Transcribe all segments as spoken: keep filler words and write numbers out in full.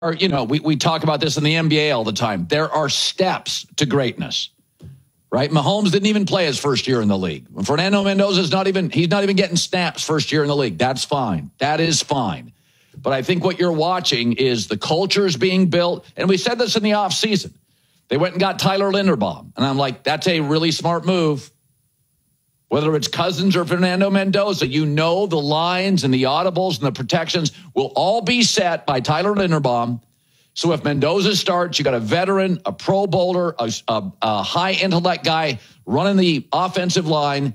are, you know, we, we talk about this in the N B A all the time. There are steps to greatness, right? Mahomes didn't even play his first year in the league. Fernando Mendoza's not even, he's not even getting snaps first year in the league. That's fine. That is fine. But I think what you're watching is the culture is being built. And we said this in the offseason. They went and got Tyler Linderbaum. And I'm like, that's a really smart move. Whether it's Cousins or Fernando Mendoza, you know the lines and the audibles and the protections will all be set by Tyler Linderbaum. So if Mendoza starts, you got a veteran, a Pro Bowler, a, a, a high intellect guy running the offensive line.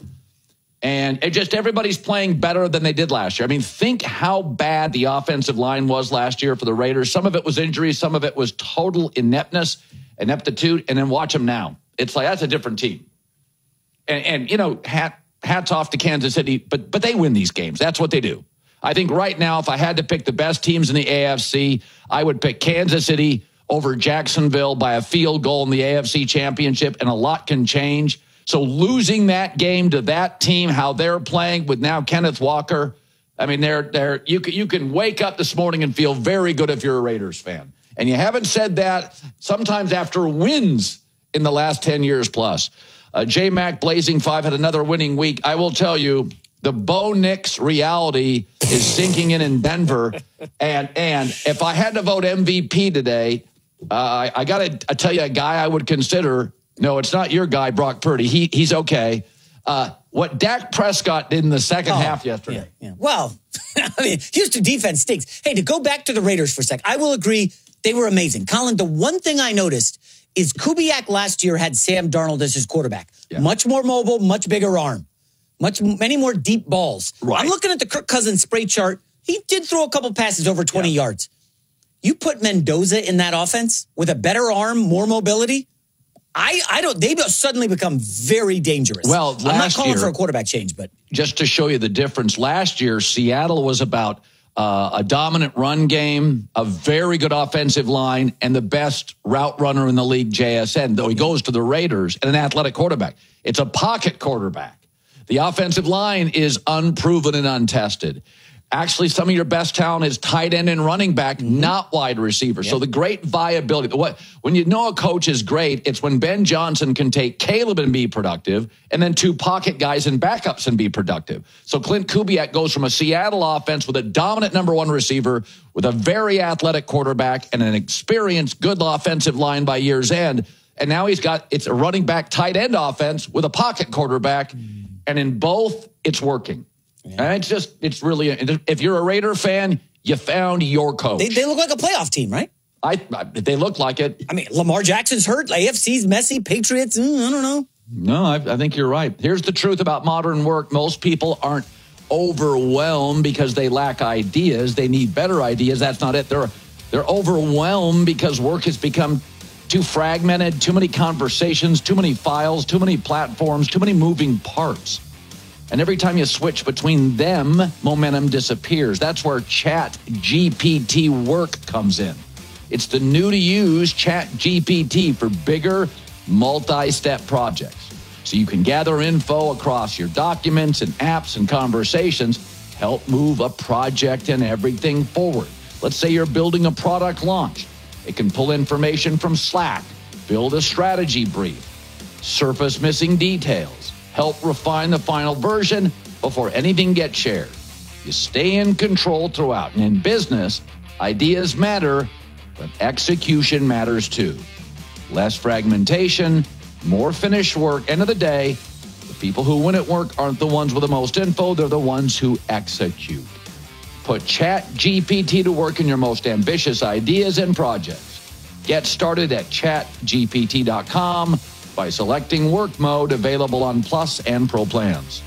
And it just everybody's playing better than they did last year. I mean, think how bad the offensive line was last year for the Raiders. Some of it was injuries. Some of it was total ineptness, ineptitude. And then watch them now. It's like, that's a different team. And, and you know, hat, hats off to Kansas City, but but they win these games. That's what they do. I think right now, if I had to pick the best teams in the A F C, I would pick Kansas City over Jacksonville by a field goal in the A F C Championship, and a lot can change. So losing that game to that team, how they're playing with now Kenneth Walker, I mean, they're they're you can you can wake up this morning and feel very good if you're a Raiders fan. And you haven't said that sometimes after wins in the last ten years plus. Uh, J-Mac Blazing five had another winning week. I will tell you, the Bo Nix reality is sinking in in Denver. And and if I had to vote M V P today, uh, I, I got to tell you a guy I would consider. No, it's not your guy, Brock Purdy. He He's okay. Uh, what Dak Prescott did in the second oh, half yesterday. Yeah, yeah. Well, I mean, Houston defense stinks. Hey, to go back to the Raiders for a sec, I will agree they were amazing. Colin, the one thing I noticed is Kubiak last year had Sam Darnold as his quarterback. Yeah. Much more mobile, much bigger arm. Much, many more deep balls. Right. I'm looking at the Kirk Cousins spray chart. He did throw a couple passes over twenty yeah. yards. You put Mendoza in that offense with a better arm, more mobility. I, I don't. They suddenly become very dangerous. Well, last I'm not calling year, for a quarterback change, but just to show you the difference, last year Seattle was about uh, a dominant run game, a very good offensive line, and the best route runner in the league, J S N. Though he goes to the Raiders, and an athletic quarterback. It's a pocket quarterback. The offensive line is unproven and untested. Actually, some of your best talent is tight end and running back, mm-hmm. not wide receiver. Yep. So the great viability. What when you know a coach is great, it's when Ben Johnson can take Caleb and be productive, and then two pocket guys and backups and be productive. So Clint Kubiak goes from a Seattle offense with a dominant number one receiver, with a very athletic quarterback, and an experienced, good offensive line by year's end. And now he's got, it's a running back tight end offense with a pocket quarterback. Mm-hmm. And in both, it's working. Yeah. And it's just, it's really, if you're a Raider fan, you found your coach. They, they look like a playoff team, right? I, I They look like it. I mean, Lamar Jackson's hurt. A F C's messy. Patriots, mm, I don't know. No, I, I think you're right. Here's the truth about modern work. Most people aren't overwhelmed because they lack ideas. They need better ideas. That's not it. They're, they're overwhelmed because work has become too fragmented, too many conversations, too many files, too many platforms, too many moving parts. And every time you switch between them, momentum disappears. That's where Chat G P T Work comes in. It's the new to use Chat G P T for bigger multi-step projects. So you can gather info across your documents and apps and conversations, help move a project and everything forward. Let's say you're building a product launch. It can pull information from Slack, build a strategy brief, surface missing details, help refine the final version before anything gets shared. You stay in control throughout. And in business, ideas matter, but execution matters too. Less fragmentation, more finished work. End of the day, the people who win at work aren't the ones with the most info. They're the ones who execute. Put Chat G P T to work in your most ambitious ideas and projects. Get started at chat G P T dot com by selecting work mode, available on Plus and Pro plans.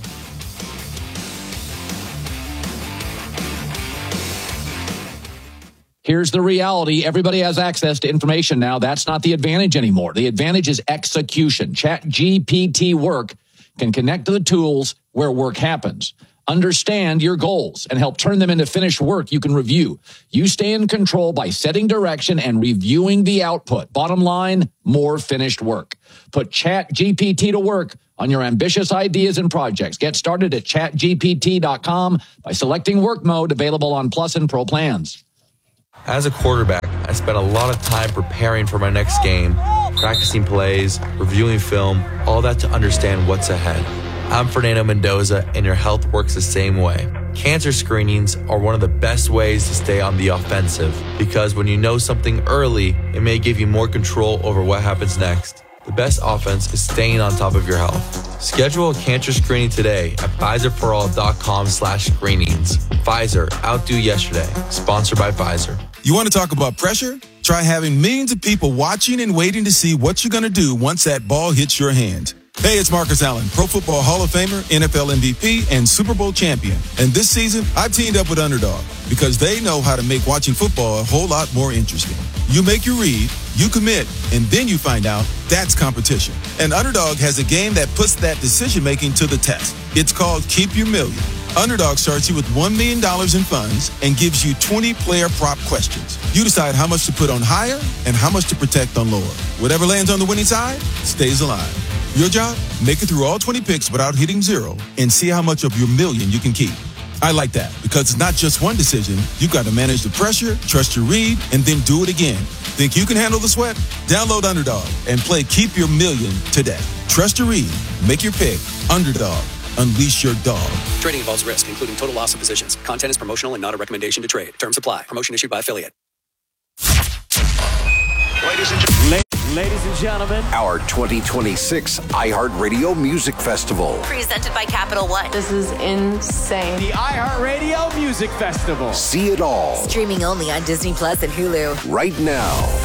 Here's the reality. Everybody has access to information now. That's not the advantage anymore. The advantage is execution. Chat G P T Work can connect to the tools where work happens. Understand your goals and help turn them into finished work you can review. You stay in control by setting direction and reviewing the output. Bottom line, more finished work. Put Chat G P T to work on your ambitious ideas and projects. Get started at chat G P T dot com by selecting work mode, available on Plus and Pro plans. As a quarterback, I spent a lot of time preparing for my next game, practicing plays, reviewing film, all that to understand what's ahead. I'm Fernando Mendoza, and your health works the same way. Cancer screenings are one of the best ways to stay on the offensive because when you know something early, it may give you more control over what happens next. The best offense is staying on top of your health. Schedule a cancer screening today at Pfizerforall.com slash screenings. Pfizer, outdo yesterday. Sponsored by Pfizer. You want to talk about pressure? Try having millions of people watching and waiting to see what you're going to do once that ball hits your hand. Hey, it's Marcus Allen, Pro Football Hall of Famer, N F L M V P, and Super Bowl champion. And this season, I've teamed up with Underdog because they know how to make watching football a whole lot more interesting. You make your read, you commit, and then you find out that's competition. And Underdog has a game that puts that decision-making to the test. It's called Keep Your Million. Underdog starts you with one million dollars in funds and gives you twenty player prop questions. You decide how much to put on higher and how much to protect on lower. Whatever lands on the winning side stays alive. Your job? Make it through all twenty picks without hitting zero and see how much of your million you can keep. I like that because it's not just one decision. You've got to manage the pressure, trust your read, and then do it again. Think you can handle the sweat? Download Underdog and play Keep Your Million today. Trust your read. Make your pick. Underdog. Unleash your dog. Trading involves risk, including total loss of positions. Content is promotional and not a recommendation to trade. Terms apply. Promotion issued by affiliate. Ladies and, La- ladies and gentlemen, our twenty twenty-six iHeartRadio Music Festival. Presented by Capital One. This is insane. The iHeartRadio Music Festival. See it all. Streaming only on Disney Plus and Hulu. Right now.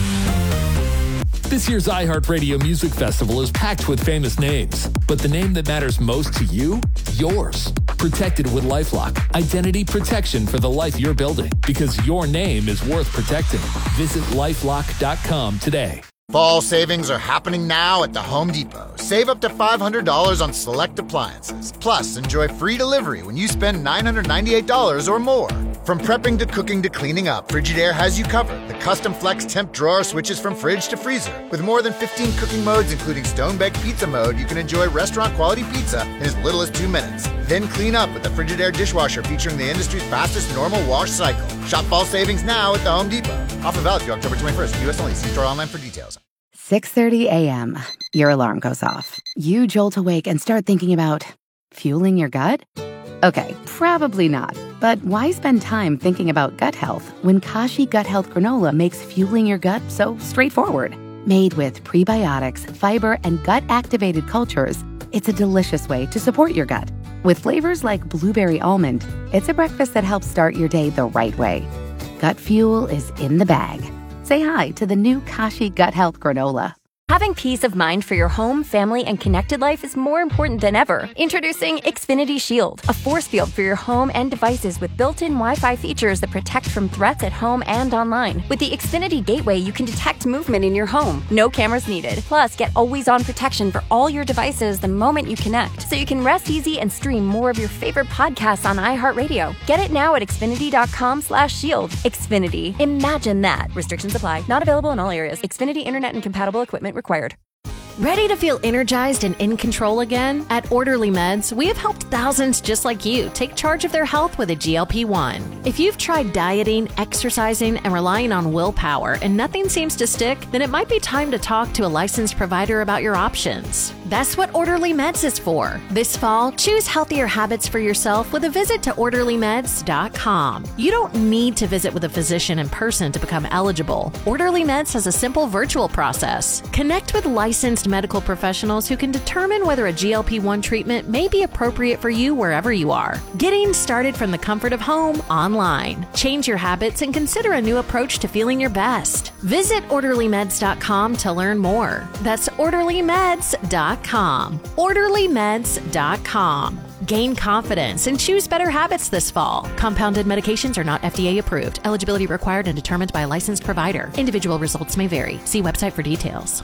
This year's iHeartRadio Music Festival is packed with famous names, but the name that matters most to you? Yours. Protected with LifeLock. Identity protection for the life you're building, because your name is worth protecting. Visit lifelock dot com today. Fall savings are happening now at the Home Depot. Save up to five hundred dollars on select appliances. Plus, enjoy free delivery when you spend nine hundred ninety-eight dollars or more. From prepping to cooking to cleaning up, Frigidaire has you covered. The custom flex temp drawer switches from fridge to freezer. With more than fifteen cooking modes, including stone-baked pizza mode, you can enjoy restaurant-quality pizza in as little as two minutes. Then clean up with the Frigidaire dishwasher featuring the industry's fastest normal wash cycle. Shop fall savings now at the Home Depot. Offer valid through October twenty-first. U S only. See store online for details. six thirty a.m. Your alarm goes off. You jolt awake and start thinking about fueling your gut? Okay, probably not. But why spend time thinking about gut health when Kashi Gut Health Granola makes fueling your gut so straightforward? Made with prebiotics, fiber, and gut-activated cultures, it's a delicious way to support your gut. With flavors like blueberry almond, it's a breakfast that helps start your day the right way. Gut fuel is in the bag. Say hi to the new Kashi Gut Health Granola. Having peace of mind for your home, family, and connected life is more important than ever. Introducing Xfinity Shield, a force field for your home and devices with built-in Wi-Fi features that protect from threats at home and online. With the Xfinity Gateway, you can detect movement in your home. No cameras needed. Plus, get always-on protection for all your devices the moment you connect, so you can rest easy and stream more of your favorite podcasts on iHeartRadio. Get it now at Xfinity.com slash shield. Xfinity. Imagine that. Restrictions apply. Not available in all areas. Xfinity Internet and compatible equipment required. Ready to feel energized and in control again? At Orderly Meds, we have helped thousands just like you take charge of their health with a G L P one. If you've tried dieting, exercising, and relying on willpower and nothing seems to stick, then it might be time to talk to a licensed provider about your options. That's what Orderly Meds is for. This fall, choose healthier habits for yourself with a visit to orderly meds dot com. You don't need to visit with a physician in person to become eligible. Orderly Meds has a simple virtual process. Connect with licensed medical professionals who can determine whether a G L P one treatment may be appropriate for you wherever you are. Getting started from the comfort of home online. Change your habits and consider a new approach to feeling your best. Visit orderly meds dot com to learn more. That's orderly meds dot com. orderly meds dot com. Gain confidence and choose better habits this fall. Compounded medications are not F D A approved. Eligibility required and determined by a licensed provider. Individual results may vary. See website for details.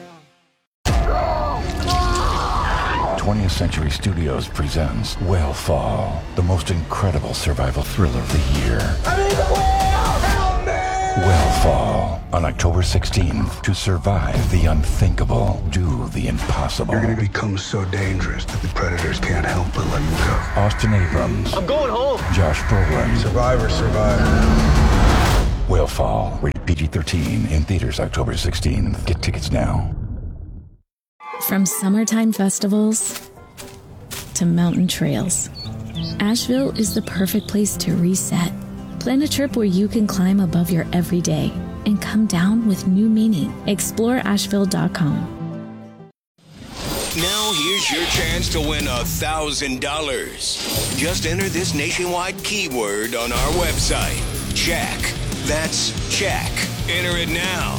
twentieth Century Studios presents Whale-Fall, the most incredible survival thriller of the year. I need the whale! Help me! Whale-Fall, on October sixteenth. To survive the unthinkable, do the impossible. You're going to become so dangerous that the predators can't help but let you go. Austin Abrams. I'm going home. Josh Brolin. Survivor, survivor. Whale Fall, rated P G thirteen, in theaters October sixteenth. Get tickets now. From summertime festivals to mountain trails, Asheville is the perfect place to reset. Plan a trip where you can climb above your everyday and come down with new meaning. Explore Asheville dot com. Now here's your chance to win a thousand dollars. Just enter this nationwide keyword on our website. Check. That's check. Enter it now.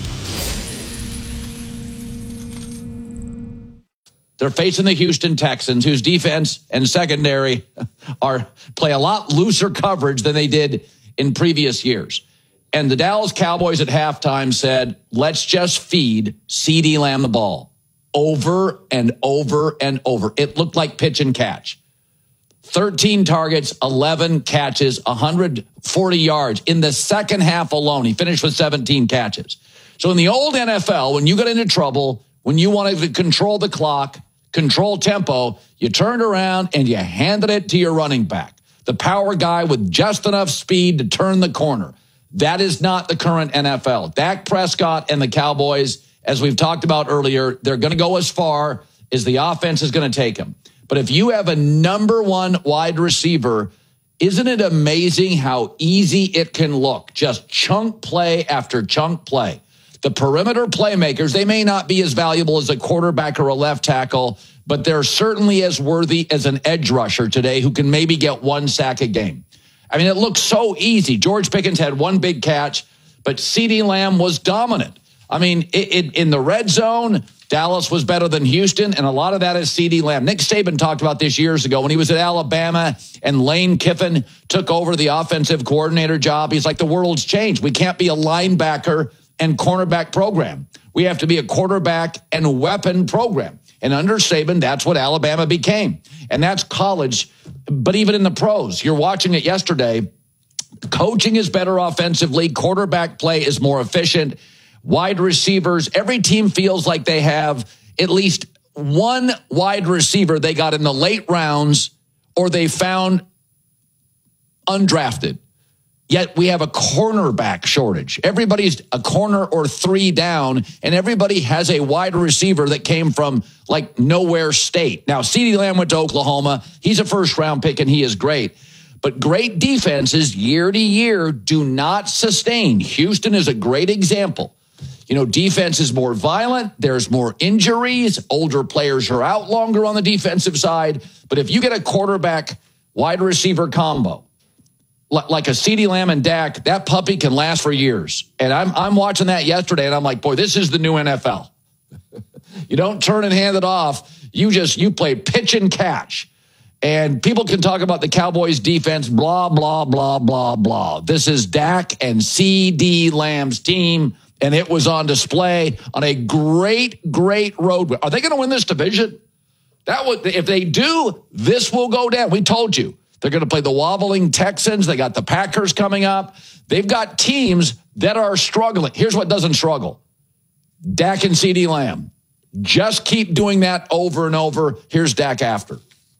They're facing the Houston Texans, whose defense and secondary are play a lot looser coverage than they did in previous years. And the Dallas Cowboys at halftime said, let's just feed CeeDee Lamb the ball over and over and over. It looked like pitch and catch. thirteen targets, eleven catches, one hundred forty yards. In the second half alone, he finished with seventeen catches. So in the old N F L, when you got into trouble, when you wanted to control the clock, control tempo, you turned around and you handed it to your running back, the power guy with just enough speed to turn the corner. That is not the current N F L. Dak Prescott and the Cowboys, as we've talked about earlier, they're going to go as far as the offense is going to take them. But if you have a number one wide receiver, isn't it amazing how easy it can look? Just chunk play after chunk play. The perimeter playmakers, they may not be as valuable as a quarterback or a left tackle, but they're certainly as worthy as an edge rusher today who can maybe get one sack a game. I mean, it looks so easy. George Pickens had one big catch, but CeeDee Lamb was dominant. I mean, it, it, in the red zone, Dallas was better than Houston, and a lot of that is CeeDee Lamb. Nick Saban talked about this years ago when he was at Alabama and Lane Kiffin took over the offensive coordinator job. He's like, the world's changed. We can't be a linebacker and cornerback program. We have to be a quarterback and weapon program. And under Saban, that's what Alabama became. And that's college. But even in the pros, you're watching it yesterday. Coaching is better offensively. Quarterback play is more efficient. Wide receivers, every team feels like they have at least one wide receiver they got in the late rounds or they found undrafted. Yet we have a cornerback shortage. Everybody's a corner or three down, and everybody has a wide receiver that came from like nowhere state. Now, CeeDee Lamb went to Oklahoma. He's a first-round pick, and he is great. But great defenses year to year do not sustain. Houston is a great example. You know, defense is more violent. There's more injuries. Older players are out longer on the defensive side. But if you get a quarterback wide receiver combo, like a CeeDee Lamb and Dak, that puppy can last for years. And I'm I'm watching that yesterday, and I'm like, boy, this is the new N F L. You don't turn and hand it off. You just, you play pitch and catch. And people can talk about the Cowboys defense, blah, blah, blah, blah, blah. This is Dak and CeeDee Lamb's team, and it was on display on a great, great road. Are they going to win this division? That would, if they do, this will go down. We told you. They're going to play the wobbling Texans. They got the Packers coming up. They've got teams that are struggling. Here's what doesn't struggle. Dak and CeeDee Lamb. Just keep doing that over and over. Here's Dak after.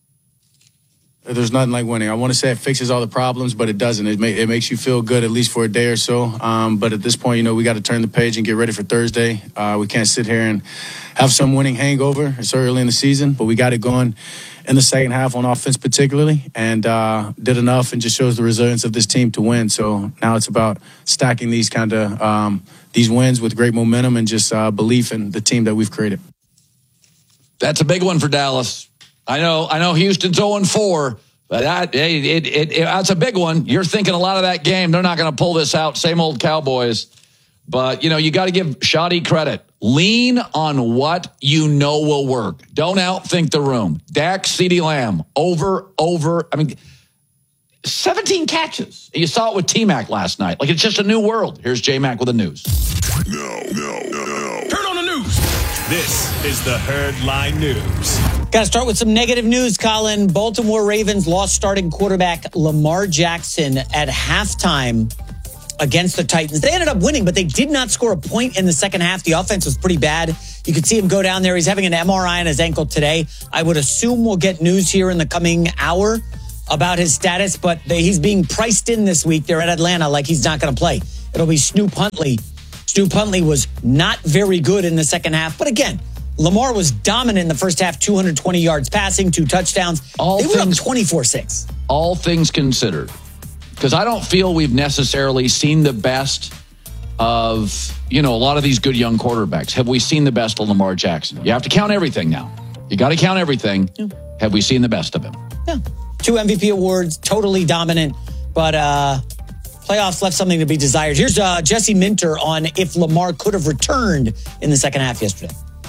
There's nothing like winning. I want to say it fixes all the problems, but it doesn't. It, make, it makes you feel good, at least for a day or so. Um, but at this point, you know, we got to turn the page and get ready for Thursday. Uh, we can't sit here and have some winning hangover. It's early in the season, but we got it going in the second half on offense particularly, and uh, did enough and just shows the resilience of this team to win. So now it's about stacking these kind of um, these wins with great momentum and just uh, belief in the team that we've created. That's a big one for Dallas. I know I know Houston's oh and four, but that, it, it, it, it, that's a big one. You're thinking a lot of that game. They're not going to pull this out. Same old Cowboys. But, you know, you got to give Shoddy credit. Lean on what you know will work. Don't outthink the room. Dak, CeeDee Lamb, over, over. I mean, seventeen catches. You saw it with T-Mac last night. Like, it's just a new world. Here's J-Mac with the news. No, no, no, no. Turn on the news. This is the Herdline News. Got to start with some negative news, Colin. Baltimore Ravens lost starting quarterback Lamar Jackson at halftime against the Titans. They ended up winning, but they did not score a point in the second half. The offense was pretty bad. You could see him go down there. He's having an M R I on his ankle today. I would assume we'll get news here in the coming hour about his status, but he's being priced in this week. They're at Atlanta like he's not going to play. it'll be Snoop Huntley. Snoop Huntley was not very good in the second half. But again, Lamar was dominant in the first half, two hundred twenty yards passing, two touchdowns. All they were things, up twenty-four six. All things considered. Because I don't feel we've necessarily seen the best of, you know, a lot of these good young quarterbacks. Have we seen the best of Lamar Jackson? You have to count everything now. You got to count everything. Yeah. Have we seen the best of him? Yeah. Two M V P awards, totally dominant. But uh, playoffs left something to be desired. Here's uh, Jesse Minter on if Lamar could have returned in the second half yesterday.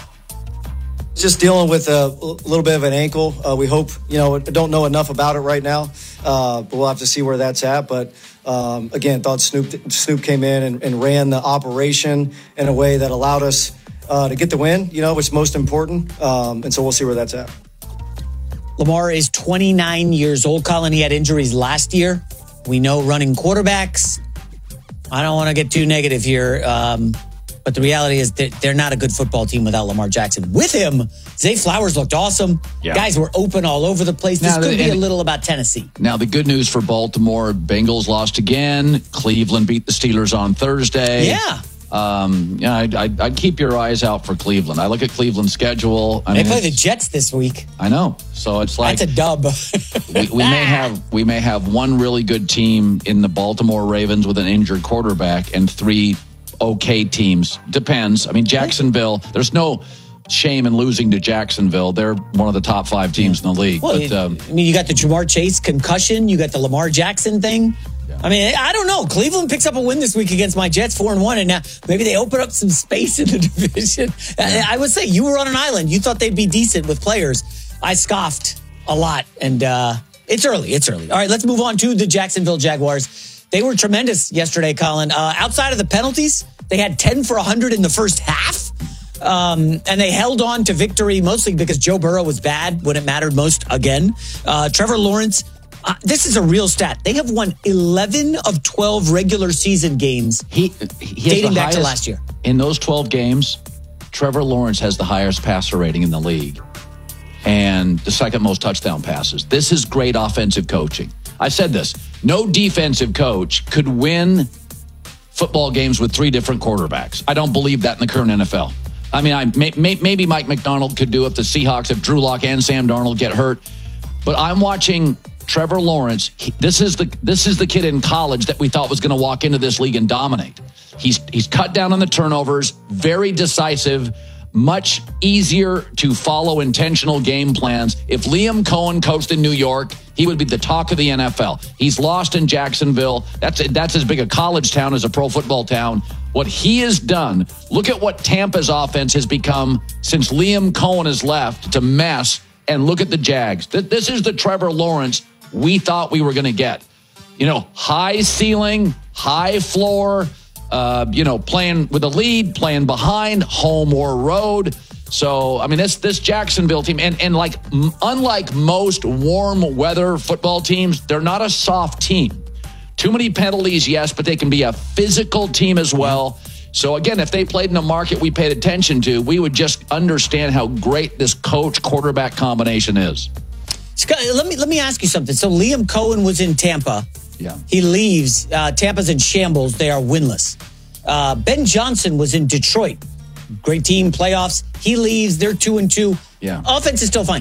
Just dealing with a little bit of an ankle. Uh, we hope, you know, don't know enough about it right now, uh, but we'll have to see where that's at. But um, again, thought Snoop Snoop came in and, and ran the operation in a way that allowed us uh, to get the win, you know, which is most important. Um, and so we'll see where that's at. Lamar is twenty-nine years old, Colin. He had injuries last year. We know running quarterbacks. I don't want to get too negative here. Um, But the reality is that they're not a good football team without Lamar Jackson. With him, Zay Flowers looked awesome. Yeah. Guys were open all over the place. This now, could be a little about Tennessee. Now, the good news for Baltimore, Bengals lost again. Cleveland beat the Steelers on Thursday. Yeah. Um, yeah, I'd, I'd, I'd keep your eyes out for Cleveland. I look at Cleveland's schedule. I they mean, play the Jets this week. I know. So it's like... That's a dub. we, we, may have, we may have one really good team in the Baltimore Ravens with an injured quarterback and three... okay teams. Depends. I mean, Jacksonville, there's no shame in losing to Jacksonville. They're one of the top five teams in the league. Well, but, um, I mean, you got the Jamar Chase concussion. You got the Lamar Jackson thing. Yeah. I mean, I don't know. Cleveland picks up a win this week against my Jets, four and one, and now maybe they open up some space in the division. Yeah. I, I would say you were on an island. You thought they'd be decent with players. I scoffed a lot, and uh, it's early. It's early. All right, let's move on to the Jacksonville Jaguars. They were tremendous yesterday, Colin. Uh, outside of the penalties, they had ten for one hundred in the first half. Um, and they held on to victory mostly because Joe Burrow was bad when it mattered most again. Uh, Trevor Lawrence, uh, this is a real stat. They have won eleven of twelve regular season games he, he dating back highest, to last year. In those twelve games, Trevor Lawrence has the highest passer rating in the league and the second most touchdown passes. This is great offensive coaching. I said this. No defensive coach could win football games with three different quarterbacks. I don't believe that in the current N F L. I mean, I may, may, maybe Mike McDonald could do it if the Seahawks, if Drew Lock and Sam Darnold get hurt. But I'm watching Trevor Lawrence. He, this is the this is the kid in college that we thought was going to walk into this league and dominate. He's he's cut down on the turnovers, very decisive, much easier to follow intentional game plans. If Liam Cohen coached in New York, he would be the talk of the N F L. He's lost in Jacksonville. That's that's as big a college town as a pro football town. What he has done, look at what Tampa's offense has become since Liam Cohen has left. It's a mess. And look at the Jags. This is the Trevor Lawrence we thought we were going to get. You know, high ceiling, high floor, uh, you know, playing with a lead, playing behind, home or road. So, I mean, this this Jacksonville team, and, and like, m- unlike most warm weather football teams, they're not a soft team. Too many penalties, yes, but they can be a physical team as well. So, again, if they played in a market we paid attention to, we would just understand how great this coach-quarterback combination is. Scott, let me let me ask you something. So, Liam Cohen was in Tampa. Yeah. He leaves. Uh, Tampa's in shambles. They are winless. Uh, Ben Johnson was in Detroit. Great team, playoffs. He leaves. They're two and two. Yeah. Offense is still fine.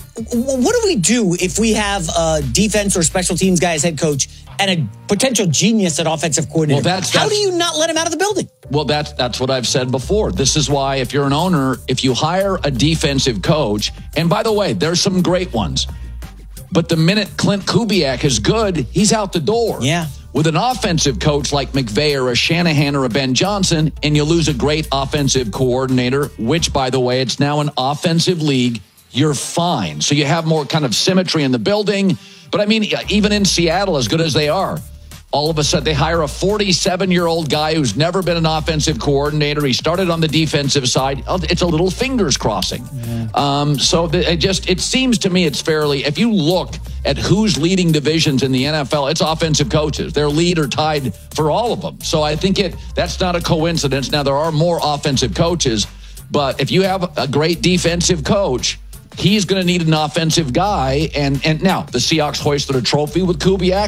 What do we do if we have a defense or special teams guy as head coach and a potential genius at offensive coordinator? Well, that's, How that's, do you not let him out of the building? Well, that's that's what I've said before. This is why if you're an owner, if you hire a defensive coach, and by the way, there's some great ones, but the minute Clint Kubiak is good, he's out the door. Yeah. With an offensive coach like McVay or a Shanahan or a Ben Johnson, and you lose a great offensive coordinator, which, by the way, it's now an offensive league, you're fine. So you have more kind of symmetry in the building. But I mean, even in Seattle, as good as they are, all of a sudden they hire a forty-seven-year-old guy who's never been an offensive coordinator. He started on the defensive side. It's a little fingers crossing. Yeah. Um, so it just it seems to me it's fairly, if you look at who's leading divisions in the N F L, it's offensive coaches. They're lead or tied for all of them. So I think it that's not a coincidence. Now, there are more offensive coaches, but if you have a great defensive coach, he's going to need an offensive guy. And and now the Seahawks hoisted a trophy with Kubiak.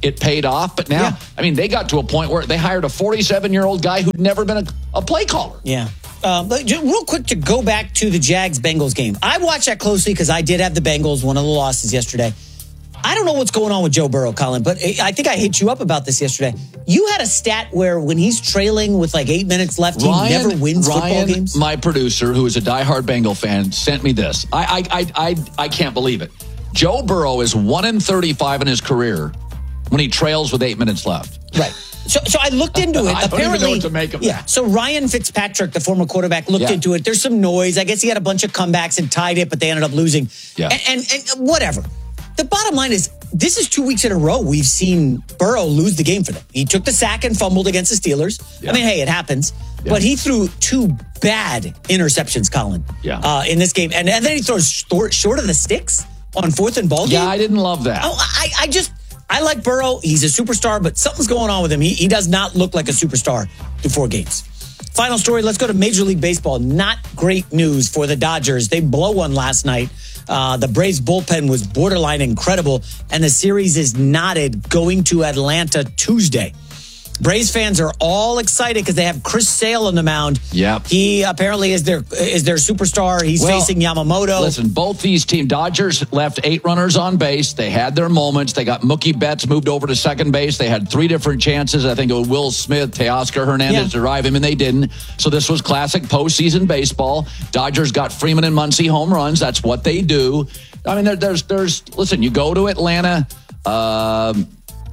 it paid off. But now, yeah. I mean, they got to a point where they hired a forty-seven-year-old guy who'd never been a, a play caller. Yeah. Uh, but just real quick to go back to the Jags-Bengals game. I watched that closely because I did have the Bengals, one of the losses yesterday. I don't know what's going on with Joe Burrow, Colin, but I think I hit you up about this yesterday. You had a stat where when he's trailing with like eight minutes left, he Ryan, never wins Ryan, football games? My producer, who is a diehard Bengal fan, sent me this. I I I I, I can't believe it. Joe Burrow is one in thirty-five in his career when he trails with eight minutes left. Right. So, so I looked into it. I don't Apparently, even know what to make of yeah. that. So Ryan Fitzpatrick, the former quarterback, looked Yeah. into it. There's some noise. I guess he had a bunch of comebacks and tied it, but they ended up losing. Yeah. And, and, and whatever. The bottom line is, this is two weeks in a row we've seen Burrow lose the game for them. He took the sack and fumbled against the Steelers. Yeah. I mean, hey, it happens. Yeah. But he threw two bad interceptions, Colin, Yeah. uh, in this game. And, and then he throws short, short of the sticks on fourth and ball game. Yeah, I didn't love that. Oh, I, I just... I like Burrow. He's a superstar, but something's going on with him. He, he does not look like a superstar through four games. Final story, let's go to Major League Baseball. Not great news for the Dodgers. They blow one last night. Uh, the Braves bullpen was borderline incredible, and the series is knotted going to Atlanta Tuesday. Braves fans are all excited because they have Chris Sale on the mound. Yep. He apparently is their is their superstar. He's Well, facing Yamamoto. Listen, both these teams, Dodgers left eight runners on base. They had their moments. They got Mookie Betts moved over to second base. They had three different chances. I think it was Will Smith, Teoscar Hernandez Yeah. to drive him, and they didn't. So this was classic postseason baseball. Dodgers got Freeman and Muncy home runs. That's what they do. I mean, there, there's, there's. Listen, you go to Atlanta. Um,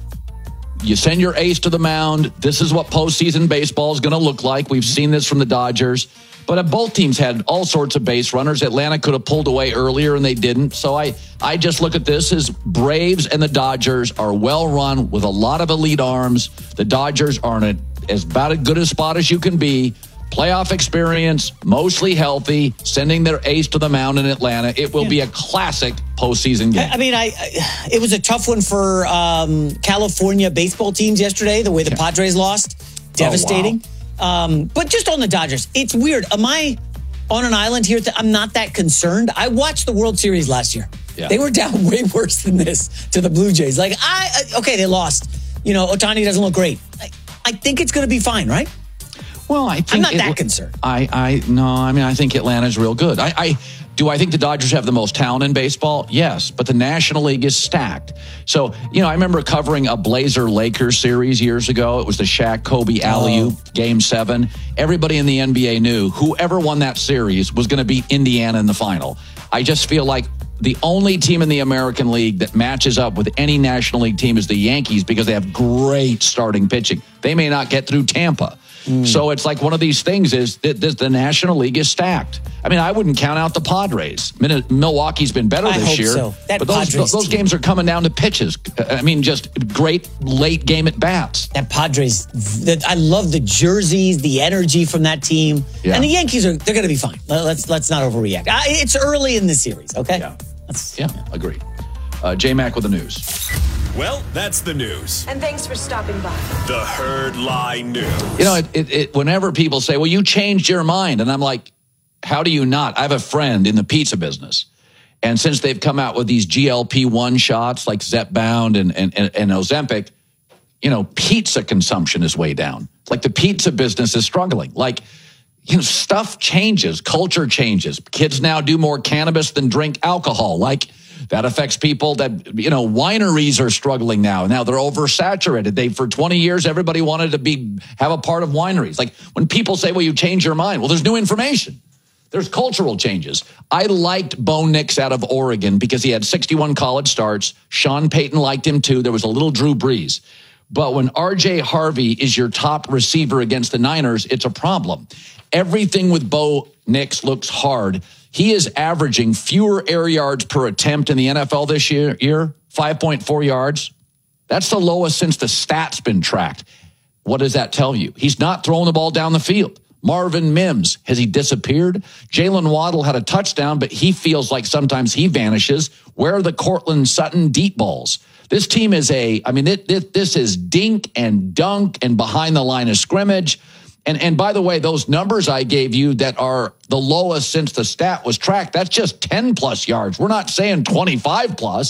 You send your ace to the mound. This is what postseason baseball is going to look like. We've seen this from the Dodgers. But uh, both teams had all sorts of base runners. Atlanta could have pulled away earlier, and they didn't. So I, I just look at this as Braves and the Dodgers are well run with a lot of elite arms. The Dodgers are in a, as about as good a spot as you can be. Playoff experience, mostly healthy, sending their ace to the mound in Atlanta. It will be a classic postseason game. I mean, I, I it was a tough one for um, California baseball teams yesterday, the way the Padres lost. Devastating. Oh, wow. um, but just on the Dodgers, it's weird. Am I on an island here? That I'm not that concerned. I watched the World Series last year. Yeah. They were down way worse than this to the Blue Jays. Like, I, okay, they lost. You know, Ohtani doesn't look great. I, I think it's going to be fine, right? Well, I think I'm not it, that concerned. I, I, no, I mean, I think Atlanta's real good. I, I, do I think the Dodgers have the most talent in baseball? Yes, but the National League is stacked. So, you know, I remember covering a Blazer-Lakers series years ago. It was the Shaq Kobe alley-oop, oh. Game seven. Everybody in the N B A knew whoever won that series was going to beat Indiana in the final. I just feel like the only team in the American League that matches up with any National League team is the Yankees because they have great starting pitching. They may not get through Tampa. Mm. So it's like one of these things is that the National League is stacked. I mean, I wouldn't count out the Padres. Milwaukee's been better I this hope year. So. That but those, Padres those team. games are coming down to pitches. I mean, just great late game at bats. That Padres, the, I love the jerseys, the energy from that team. Yeah. And the Yankees are, they're going to be fine. Let's let's not overreact. I, it's early in the series, okay? Yeah, yeah, agreed. Uh, J-Mac with the news. Well, that's the news. And thanks for stopping by. The Herd Lie News. You know, it, it, it, whenever people say, well, you changed your mind. And I'm like, how do you not? I have a friend in the pizza business. And since they've come out with these G L P one shots like Zepbound and, and, and, and Ozempic, you know, pizza consumption is way down. Like the pizza business is struggling. Like, you know, stuff changes. Culture changes. Kids now do more cannabis than drink alcohol. Like, that affects people that, you know, wineries are struggling now. Now they're oversaturated. They, for twenty years, everybody wanted to be, have a part of wineries. Like when people say, well, you change your mind. Well, there's new information. There's cultural changes. I liked Bo Nix out of Oregon because he had sixty-one college starts. Sean Payton liked him too. There was a little Drew Brees. But when R J Harvey is your top receiver against the Niners, it's a problem. Everything with Bo Nix looks hard. He is averaging fewer air yards per attempt in the N F L this year, year five point four yards. That's the lowest since the stats been tracked. What does that tell you? He's not throwing the ball down the field. Marvin Mims, has he disappeared? Jalen Waddle had a touchdown, but he feels like sometimes he vanishes. Where are the Cortland Sutton deep balls? This team is a, I mean, it, it, this is dink and dunk and behind the line of scrimmage. And and by the way, those numbers I gave you that are the lowest since the stat was tracked, that's just ten plus yards. We're not saying twenty-five plus.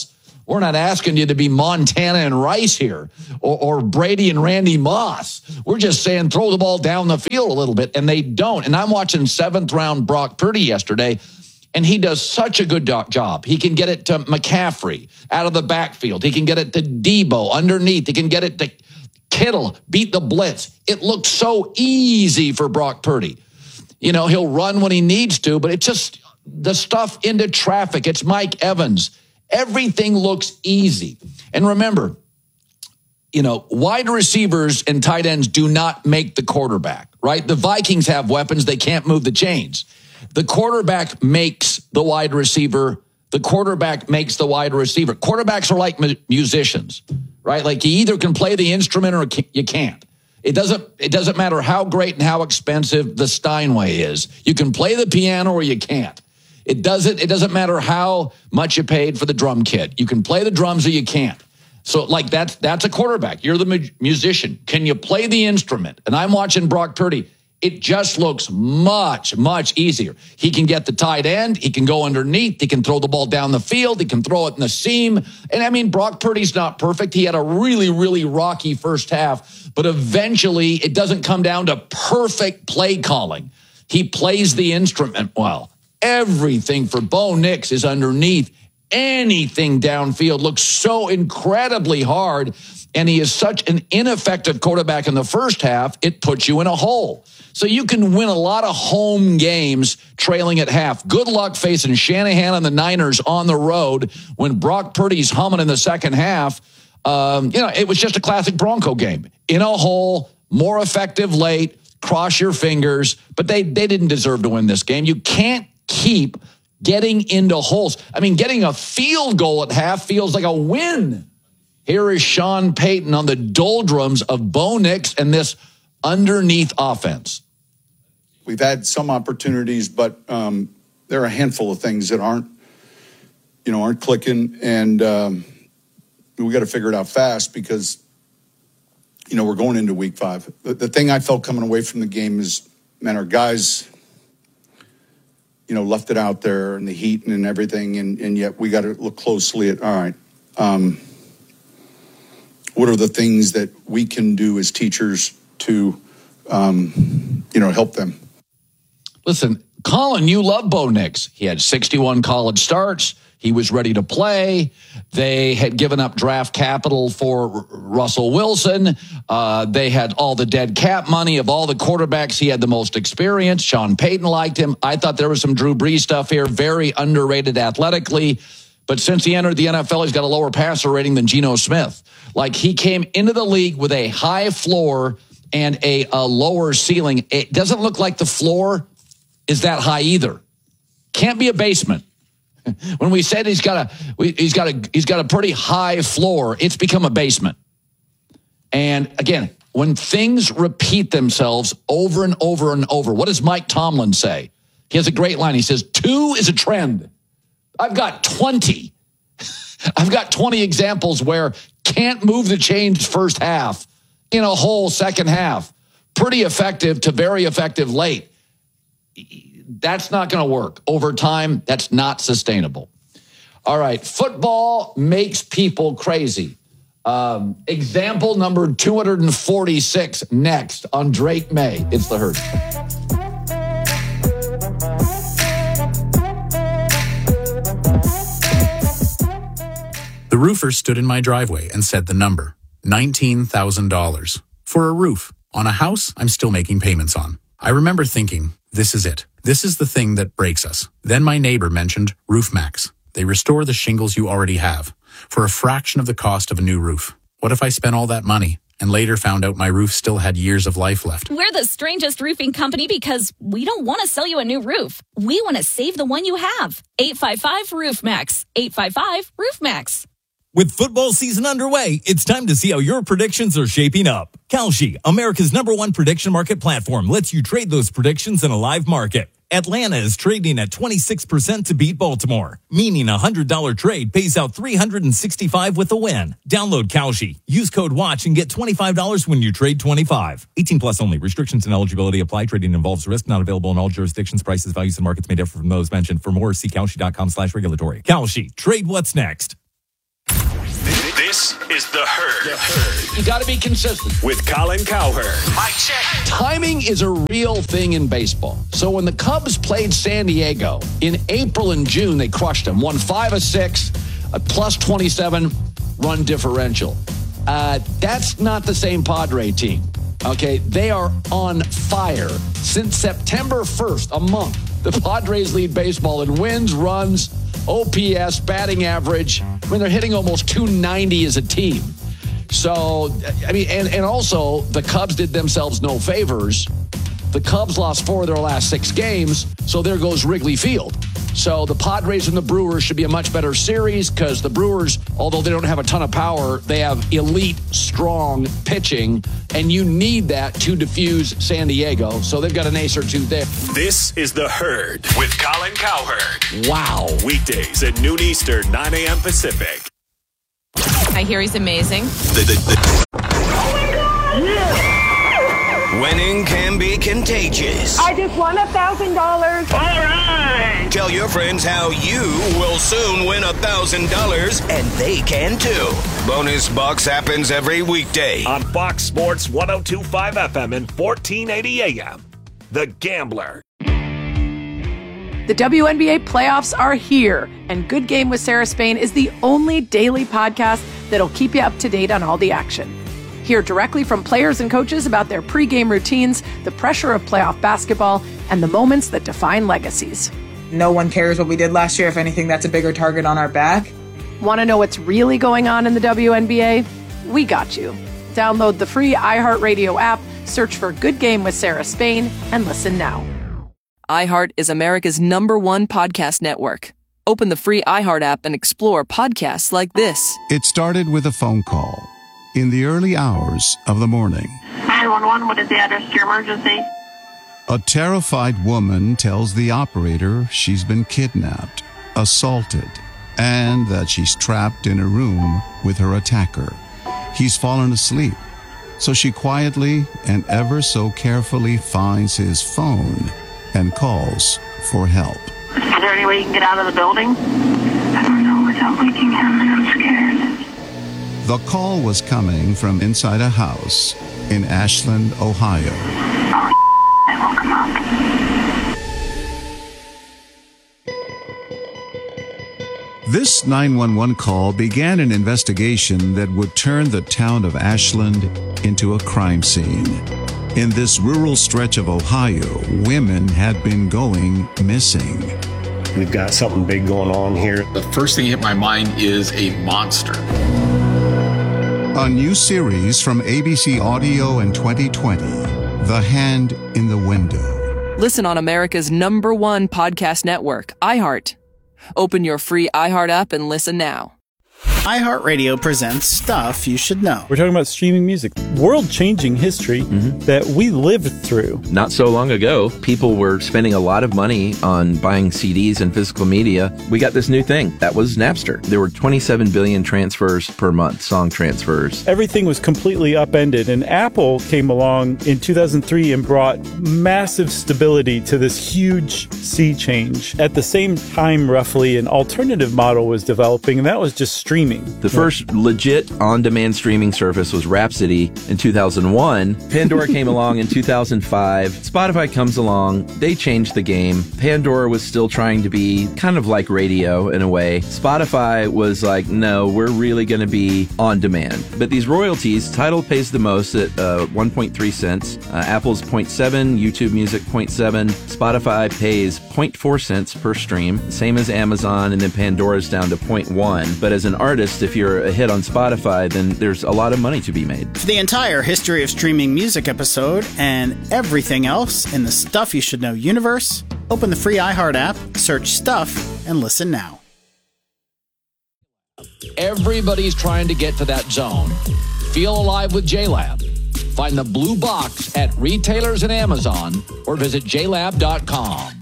We're not asking you to be Montana and Rice here or, or Brady and Randy Moss. We're just saying throw the ball down the field a little bit, and they don't. And I'm watching seventh round Brock Purdy yesterday, and he does such a good do- job. He can get it to McCaffrey out of the backfield. He can get it to Debo underneath. He can get it to Kittle, beat the blitz. It looks so easy for Brock Purdy. You know, he'll run when he needs to, but it's just the stuff into traffic. It's Mike Evans. Everything looks easy. And remember, you know, wide receivers and tight ends do not make the quarterback, right? The Vikings have weapons. They can't move the chains. The quarterback makes the wide receiver. The quarterback makes the wide receiver. Quarterbacks are like mu- musicians, right? Like you either can play the instrument or you can't. It doesn't, it doesn't matter how great and how expensive the Steinway is. You can play the piano or you can't. It doesn't, it doesn't matter how much you paid for the drum kit. You can play the drums or you can't. So like that's, that's a quarterback. You're the mu- musician. Can you play the instrument? And I'm watching Brock Purdy. It just looks much, much easier. He can get the tight end. He can go underneath. He can throw the ball down the field. He can throw it in the seam. And I mean, Brock Purdy's not perfect. He had a really, really rocky first half, but eventually it doesn't come down to perfect play calling. He plays the instrument well. Everything for Bo Nix is underneath. Anything downfield looks so incredibly hard. And he is such an ineffective quarterback in the first half, it puts you in a hole. So you can win a lot of home games trailing at half. Good luck facing Shanahan and the Niners on the road when Brock Purdy's humming in the second half. Um, you know, it was just a classic Bronco game. In a hole, more effective late, cross your fingers. But they, they didn't deserve to win this game. You can't keep getting into holes. I mean, getting a field goal at half feels like a win. Here is Sean Payton on the doldrums of Bo Nix and this underneath offense. We've had some opportunities, but um, there are a handful of things that aren't, you know, aren't clicking, and um, we got to figure it out fast because, you know, we're going into week five. The, the thing I felt coming away from the game is, man, our guys, you know, left it out there in the heat and everything, and, and yet we got to look closely at, all right, um, what are the things that we can do as teachers to, um, you know, help them? Listen, Colin, you love Bo Nix. He had sixty-one college starts. He was ready to play. They had given up draft capital for R- Russell Wilson. Uh, they had all the dead cap money of all the quarterbacks. He had the most experience. Sean Payton liked him. I thought there was some Drew Brees stuff here. Very underrated athletically. But since he entered the N F L, he's got a lower passer rating than Geno Smith. Like he came into the league with a high floor and a, a lower ceiling. It doesn't look like the floor is that high either. Can't be a basement. When we said he's got a he's got a he's got a pretty high floor, it's become a basement. And again, when things repeat themselves over and over and over, what does Mike Tomlin say? He has a great line. He says, two is a trend. I've got twenty. I've got twenty examples where can't move the chains first half in a whole second half. Pretty effective to very effective late. That's not going to work. Over time, that's not sustainable. All right, football makes people crazy. Um, example number two hundred forty-six next on Drake May. It's the Herd. The roofer stood in my driveway and said the number, nineteen thousand dollars. For a roof on a house I'm still making payments on. I remember thinking, this is it. This is the thing that breaks us. Then my neighbor mentioned RoofMax. They restore the shingles you already have for a fraction of the cost of a new roof. What if I spent all that money and later found out my roof still had years of life left? We're the strangest roofing company because we don't want to sell you a new roof. We want to save the one you have. eight five five RoofMax. eight five five RoofMax. With football season underway, it's time to see how your predictions are shaping up. Kalshi, America's number one prediction market platform, lets you trade those predictions in a live market. Atlanta is trading at twenty-six percent to beat Baltimore, meaning a one hundred dollars trade pays out three hundred sixty-five dollars with a win. Download Kalshi. Use code WATCH and get twenty-five dollars when you trade twenty-five. eighteen plus only. Restrictions and eligibility apply. Trading involves risk. Not available in all jurisdictions. Prices, values, and markets may differ from those mentioned. For more, see Kalshi dot com slash regulatory. Kalshi. Trade what's next. This is The Herd. The Herd. You got to be consistent. With Colin Cowherd. Mic check. Timing is a real thing in baseball. So when the Cubs played San Diego in April and June, they crushed them. Won five of six, a plus twenty-seven run differential. Uh, that's not the same Padre team. Okay, they are on fire. Since September first, a month, the Padres lead baseball in wins, runs, O P S, batting average. I mean, they're hitting almost two ninety as a team. So, I mean, and, and also the Cubs did themselves no favors. The Cubs lost four of their last six games, so there goes Wrigley Field. So the Padres and the Brewers should be a much better series because the Brewers, although they don't have a ton of power, they have elite, strong pitching, and you need that to defuse San Diego. So they've got an ace or two there. This is The Herd with Colin Cowherd. Wow. Weekdays at noon Eastern, nine a.m. Pacific. I hear he's amazing. The, the, the. Oh my God! Yeah. Winning can be contagious. I just won a thousand dollars. All right. Tell your friends how you will soon win a thousand dollars, and they can too. Bonus Bucks happens every weekday on Fox Sports one oh two point five F M and fourteen eighty A M. The Gambler. The W N B A playoffs are here, and Good Game with Sarah Spain is the only daily podcast that'll keep you up to date on all the action. Hear directly from players and coaches about their pregame routines, the pressure of playoff basketball, and the moments that define legacies. No one cares what we did last year. If anything, that's a bigger target on our back. Want to know what's really going on in the W N B A? We got you. Download the free iHeartRadio app, search for Good Game with Sarah Spain, and listen now. iHeart is America's number one podcast network. Open the free iHeart app and explore podcasts like this. It started with a phone call in the early hours of the morning. nine one one, what is the address to your emergency? A terrified woman tells the operator she's been kidnapped, assaulted, and that she's trapped in a room with her attacker. He's fallen asleep, so she quietly and ever so carefully finds his phone and calls for help. Is there any way you can get out of the building? I don't know without waking him, and I'm scared. The call was coming from inside a house in Ashland, Ohio. Oh, I woke him up. This nine one one call began an investigation that would turn the town of Ashland into a crime scene. In this rural stretch of Ohio, women had been going missing. We've got something big going on here. The first thing that hit my mind is a monster. A new series from A B C Audio in twenty twenty, The Hand in the Window. Listen on America's number one podcast network, iHeart. Open your free iHeart app and listen now. iHeartRadio presents Stuff You Should Know. We're talking about streaming music, world-changing history mm-hmm. that we lived through. Not so long ago, people were spending a lot of money on buying C Ds and physical media. We got this new thing. That was Napster. There were twenty-seven billion transfers per month, song transfers. Everything was completely upended, and Apple came along in two thousand three and brought massive stability to this huge sea change. At the same time, roughly, an alternative model was developing, and that was just streaming. The first legit on-demand streaming service was Rhapsody in two thousand one. Pandora came along in two thousand five. Spotify comes along. They changed the game. Pandora was still trying to be kind of like radio in a way. Spotify was like, no, we're really going to be on demand. But these royalties, Tidal pays the most at uh, one point three cents. Uh, Apple's zero point seven, YouTube Music zero point seven. Spotify pays zero point four cents per stream, same as Amazon, and then Pandora's down to zero point one. But as an artist, if you're a hit on Spotify, then there's a lot of money to be made. For the entire history of streaming music episode and everything else in the Stuff You Should Know universe, open the free iHeart app, search Stuff, and listen now. Everybody's trying to get to that zone. Feel alive with J Lab. Find the blue box at retailers and Amazon or visit j lab dot com.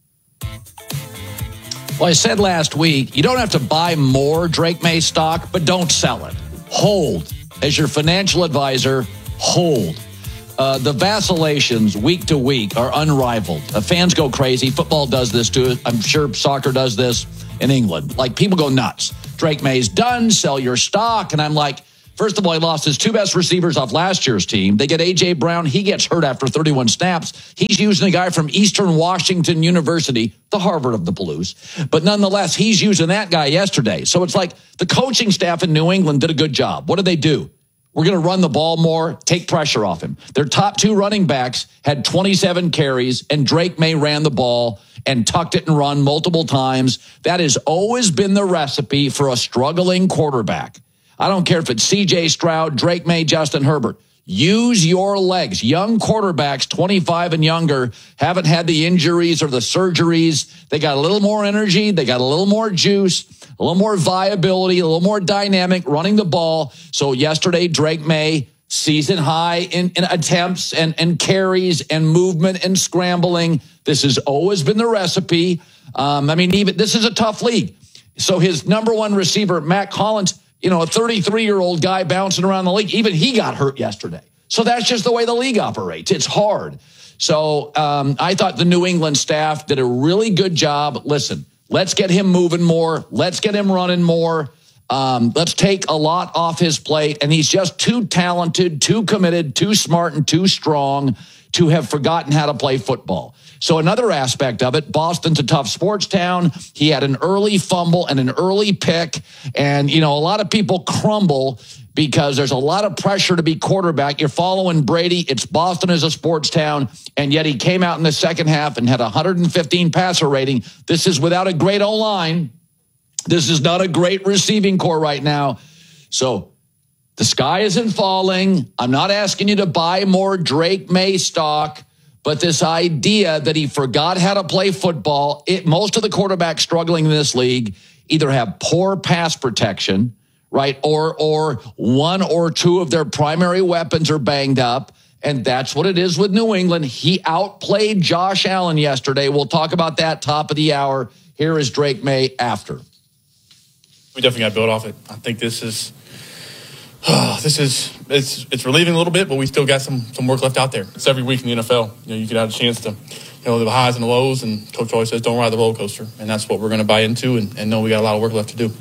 Well, I said last week, you don't have to buy more Drake May stock, but don't sell it. Hold. As your financial advisor, hold. Uh, the vacillations week to week are unrivaled. Uh, fans go crazy. Football does this too. I'm sure soccer does this in England. Like, people go nuts. Drake May's done. Sell your stock. And I'm like, first of all, he lost his two best receivers off last year's team. They get A J. Brown. He gets hurt after thirty-one snaps. He's using a guy from Eastern Washington University, the Harvard of the Blues. But nonetheless, he's using that guy yesterday. So it's like the coaching staff in New England did a good job. What did they do? We're going to run the ball more, take pressure off him. Their top two running backs had twenty-seven carries, and Drake May ran the ball and tucked it and run multiple times. That has always been the recipe for a struggling quarterback. I don't care if it's C J. Stroud, Drake May, Justin Herbert. Use your legs. Young quarterbacks, twenty-five and younger, haven't had the injuries or the surgeries. They got a little more energy. They got a little more juice, a little more viability, a little more dynamic running the ball. So yesterday, Drake May, season high in, in attempts and, and carries and movement and scrambling. This has always been the recipe. Um, I mean, even this is a tough league. So his number one receiver, Matt Collins, you know, a thirty-three-year-old guy bouncing around the league, even he got hurt yesterday. So that's just the way the league operates. It's hard. So um, I thought the New England staff did a really good job. Listen, let's get him moving more. Let's get him running more. Um, let's take a lot off his plate. And he's just too talented, too committed, too smart, and too strong to have forgotten how to play football. So another aspect of it, Boston's a tough sports town. He had an early fumble and an early pick. And, you know, a lot of people crumble because there's a lot of pressure to be quarterback. You're following Brady. It's Boston as a sports town. And yet he came out in the second half and had a one hundred fifteen passer rating. This is without a great O-line. This is not a great receiving core right now. So the sky isn't falling. I'm not asking you to buy more Drake May stock. But this idea that he forgot how to play football, it, most of the quarterbacks struggling in this league either have poor pass protection, right, or or one or two of their primary weapons are banged up, and that's what it is with New England. He outplayed Josh Allen yesterday. We'll talk about that top of the hour. Here is Drake May after. We definitely got to build off it. I think this is... Oh, this is it's it's relieving a little bit, but we still got some some work left out there. It's every week in the N F L. You know, you get out a chance to, you know, the highs and the lows, and Coach always says, don't ride the roller coaster. And that's what we're going to buy into and, and know we got a lot of work left to do.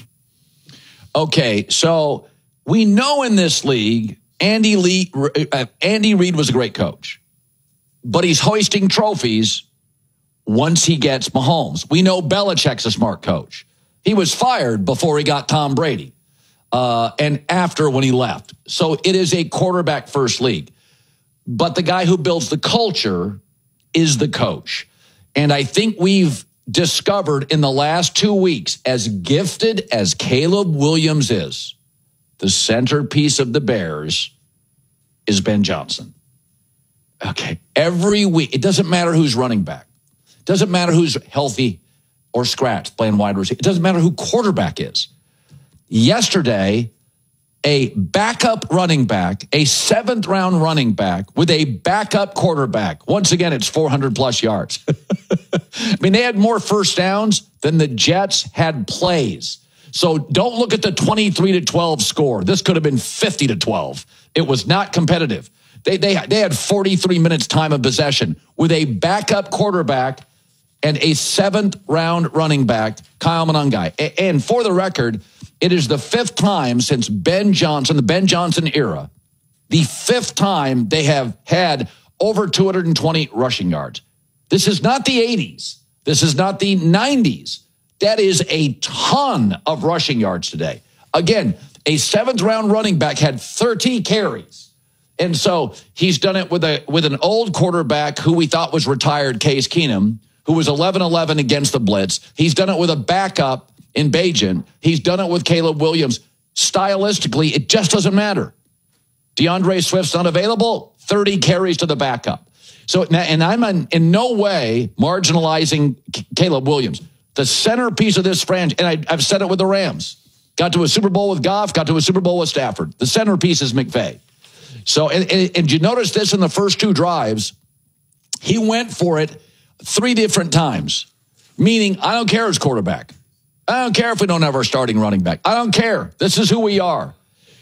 Okay, so we know in this league, Andy Lee, uh, Andy Reid was a great coach, but he's hoisting trophies once he gets Mahomes. We know Belichick's a smart coach. He was fired before he got Tom Brady. Uh, and after when he left. So it is a quarterback first league. But the guy who builds the culture is the coach. And I think we've discovered in the last two weeks, as gifted as Caleb Williams is, the centerpiece of the Bears is Ben Johnson. Okay. Every week, it doesn't matter who's running back. It doesn't matter who's healthy or scratched playing wide receiver. It doesn't matter who quarterback is. Yesterday, a backup running back, a seventh round running back with a backup quarterback. Once again, it's four hundred plus yards. I mean, they had more first downs than the Jets had plays. So don't look at the twenty-three to twelve score. This could have been fifty to twelve. It was not competitive. They, they, they had forty-three minutes time of possession with a backup quarterback and a seventh round running back, Kyle Monangai. And for the record, it is the fifth time since Ben Johnson, the Ben Johnson era, the fifth time they have had over two hundred twenty rushing yards. This is not the eighties. This is not the nineties. That is a ton of rushing yards today. Again, a seventh round running back had thirty carries. And so he's done it with a with an old quarterback who we thought was retired, Case Keenum, who was eleven eleven against the blitz. He's done it with a backup in Bajan. He's done it with Caleb Williams. Stylistically, it just doesn't matter. DeAndre Swift's not available, thirty carries to the backup. So, and I'm in, in no way marginalizing Caleb Williams. The centerpiece of this franchise, and I, I've said it with the Rams, got to a Super Bowl with Goff, got to a Super Bowl with Stafford. The centerpiece is McVay. So, and, and, and you notice this in the first two drives, he went for it three different times, meaning I don't care as quarterback. I don't care if we don't have our starting running back. I don't care. This is who we are.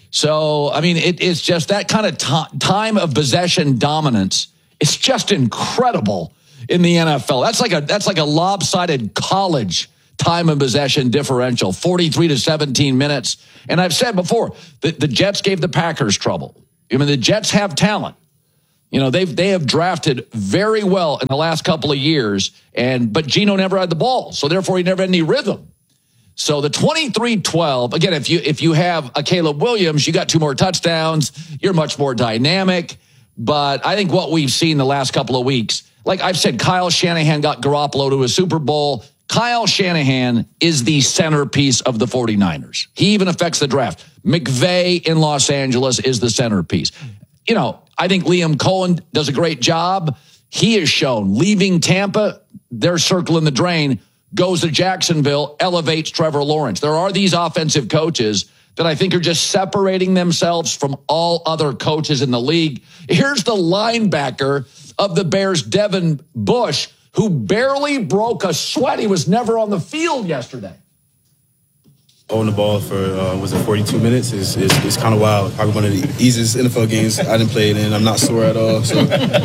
So, I mean, it, it's just that kind of t- time of possession dominance. It's just incredible in the N F L. That's like a that's like a lopsided college time of possession differential, forty-three to seventeen minutes. And I've said before, the, the Jets gave the Packers trouble. I mean, the Jets have talent. You know, they've they have drafted very well in the last couple of years, and but Geno never had the ball, so therefore he never had any rhythm. So the twenty-three twelve, again, if you if you have a Caleb Williams, you got two more touchdowns, you're much more dynamic. But I think what we've seen the last couple of weeks, like I've said, Kyle Shanahan got Garoppolo to a Super Bowl. Kyle Shanahan is the centerpiece of the 49ers. He even affects the draft. McVay in Los Angeles is the centerpiece. You know, I think Liam Cohen does a great job. He has shown leaving Tampa, they're circling the drain, goes to Jacksonville, elevates Trevor Lawrence. There are these offensive coaches that I think are just separating themselves from all other coaches in the league. Here's the linebacker of the Bears, Devin Bush, who barely broke a sweat. He was never on the field yesterday. Holding the ball for, uh, was it forty-two minutes? Is is, is kind of wild. Probably one of the easiest N F L games I didn't play it in. I'm not sore at all, so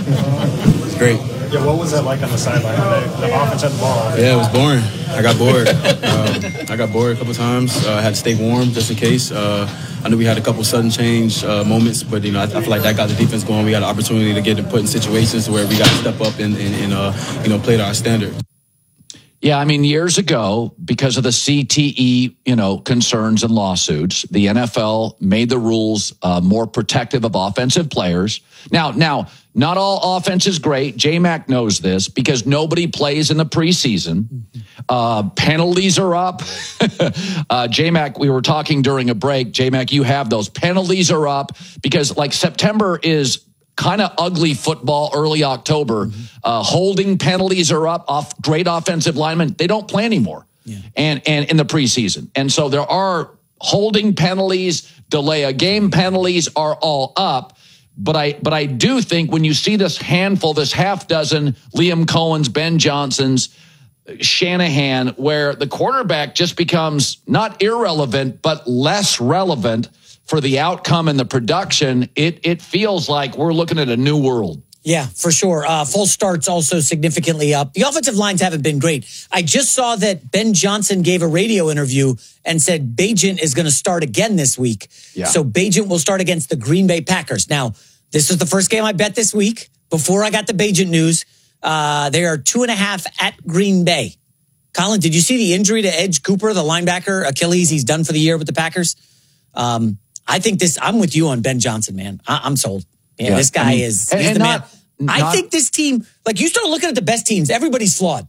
it's great. Yeah, what was that like on the sideline? The, the offense had the ball. Yeah, it was boring. I got bored. um, I got bored a couple times. Uh, I had to stay warm just in case. Uh, I knew we had a couple sudden change uh, moments, but you know, I, I feel like that got the defense going. We got an opportunity to get put in situations where we got to step up and, and, and uh, you know, play to our standard. Yeah, I mean, years ago, because of the C T E, you know, concerns and lawsuits, the N F L made the rules uh, more protective of offensive players. Now, now, not all offense is great. J-Mac knows this because nobody plays in the preseason. Uh, penalties are up. uh, J-Mac, we were talking during a break. J-Mac, you have those. Penalties are up because, like, September is kind of ugly football, early October. Uh, holding penalties are up. Off great offensive linemen, they don't play anymore. Yeah. And and in the preseason, and so there are holding penalties, delay a game penalties are all up. But I but I do think when you see this handful, this half dozen, Liam Cohen's, Ben Johnson's, Shanahan, where the quarterback just becomes not irrelevant but less relevant for the outcome and the production, it it feels like we're looking at a new world. Yeah, for sure. Uh, full starts also significantly up. The offensive lines haven't been great. I just saw that Ben Johnson gave a radio interview and said Bagent is going to start again this week. Yeah. So Bagent will start against the Green Bay Packers. Now, this is the first game I bet this week. Before I got the Bagent news, uh, they are two and a half at Green Bay. Colin, did you see the injury to Edge Cooper, the linebacker, Achilles? He's done for the year with the Packers. Um, I think this, I'm with you on Ben Johnson, man. I, I'm sold. Yeah, yeah, this guy I mean, is he's and, the and man. Not, I not, think this team, like you start looking at the best teams, everybody's flawed.